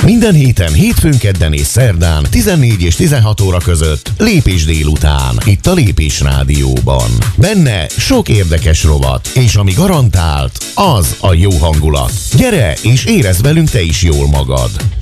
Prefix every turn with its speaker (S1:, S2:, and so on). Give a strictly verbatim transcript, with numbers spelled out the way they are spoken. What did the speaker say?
S1: Minden héten, hétfőn, kedden és szerdán tizennégy és tizenhat óra között Lépés délután, itt a Lépés Rádióban. Benne sok érdekes rovat, és ami garantált, az a jó hangulat. Gyere és érezd velünk te is jól magad.